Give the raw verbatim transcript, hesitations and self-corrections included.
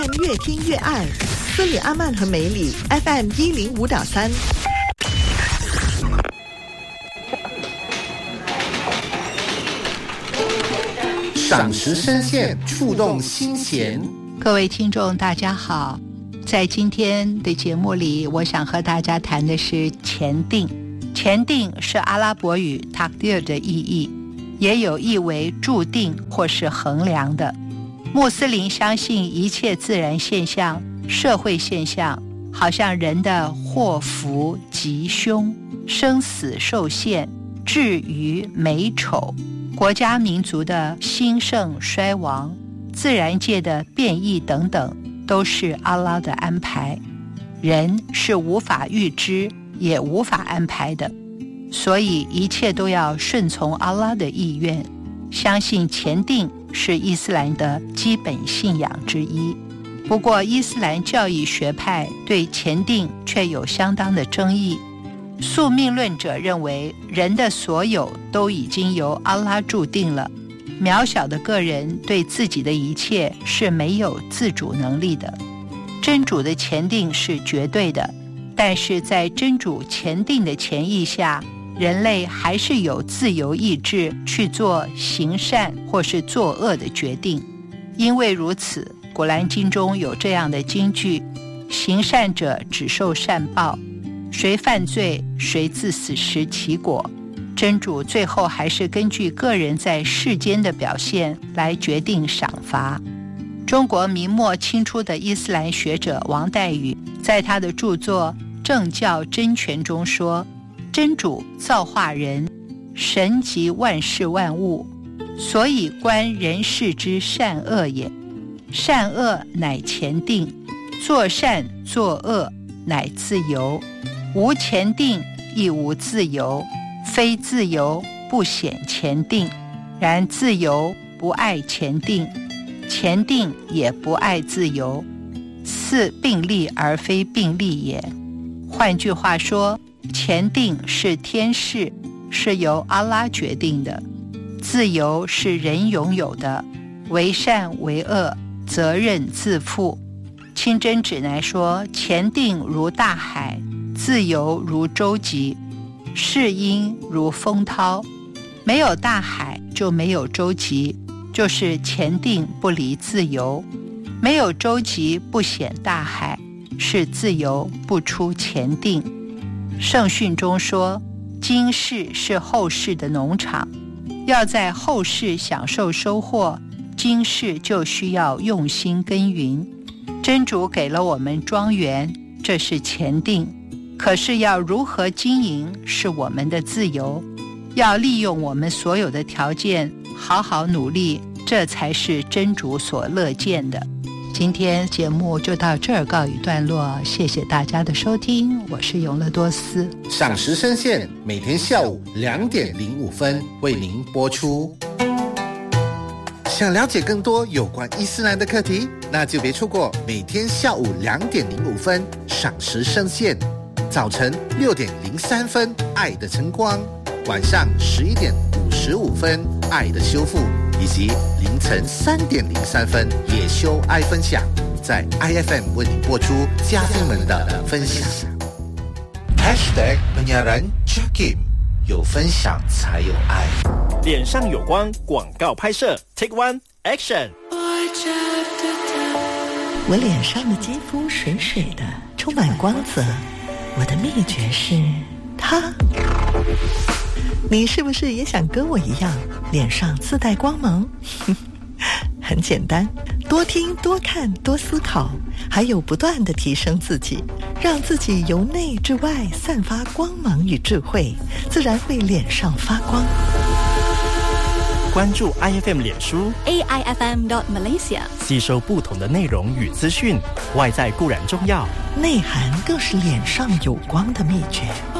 越听越爱，斯里阿曼和梅里 F M 一零五点三。 赏识深陷，触动心弦。 各位听众大家好，在今天的节目里，我想和大家谈的是前定。前定是阿拉伯语 takdir 的意义，也有意为注定或是衡量的。穆斯林相信一切自然现象、社会现象，好像人的祸福吉凶、生死受限、至于美丑，国家民族的兴盛衰亡，自然界的变异等等，都是阿拉的安排。人是无法预知也无法安排的，所以一切都要顺从阿拉的意愿。相信前定是伊斯兰的基本信仰之一。不过伊斯兰教义学派对前定却有相当的争议。宿命论者认为人的所有都已经由阿拉注定了，渺小的个人对自己的一切是没有自主能力的。真主的前定是绝对的，但是在真主前定的前意下，人类还是有自由意志去做行善或是作恶的决定。因为如此，古兰经中有这样的金句：行善者只受善报，谁犯罪谁自死时其果。真主最后还是根据个人在世间的表现来决定赏罚。中国明末清初的伊斯兰学者王岱宇在他的著作《政教真诠》中说，真主造化人，神及万事万物，所以观人世之善恶也。善恶乃前定，作善作恶乃自由。无前定亦无自由，非自由不显前定，然自由不爱前定，前定也不爱自由，似并立而非并立也。换句话说，前定是天事，是由阿拉决定的；自由是人拥有的，为善为恶，责任自负。清真指南说，前定如大海，自由如舟楫，世因如风涛。没有大海就没有舟楫，就是前定不离自由；没有舟楫不显大海，是自由不出前定。圣训中说，今世是后世的农场，要在后世享受收获，今世就需要用心耕耘。真主给了我们庄园，这是前定，可是要如何经营是我们的自由，要利用我们所有的条件，好好努力，这才是真主所乐见的。今天节目就到这儿告一段落，谢谢大家的收听，我是永乐多斯。 赏识深陷，每天下午两点零五分为您播出。想了解更多有关伊斯兰的课题，那就别错过每天下午两点零五分赏识深陷，早晨六点零三分爱的晨光，晚上十一点五十五分爱的修复，以及凌晨三点零三分野修爱分享，在 I F M 为你播出嘉宾们的分享。Hashtag penyiaran Jakim， 有分享才有爱。 脸上有光，广告拍摄 Take One Action。 我脸上的肌肤水水的，充满光泽，我的秘诀是它。你是不是也想跟我一样脸上自带光芒？很简单，多听多看多思考，还有不断地提升自己，让自己由内至外散发光芒与智慧，自然会脸上发光。 关注 I F M 脸书 A I F M dot Malaysia， 吸收不同的内容与资讯。外在固然重要， 内涵更是脸上有光的秘诀。